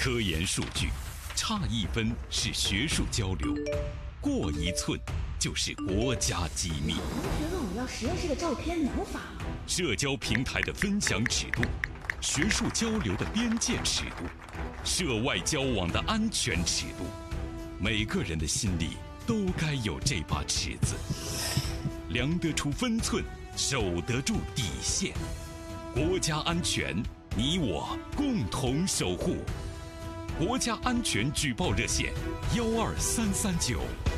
科研数据，差1分是学术交流，过1寸就是国家机密。 同学问我要实验室的照片，能发吗？ 社交平台的分享尺度，学术交流的边界尺度，涉外交往的安全尺度，每个人的心里都该有这把尺子，量得出分寸，守得住底线。国家安全，你我共同守护。国家安全举报热线：12339。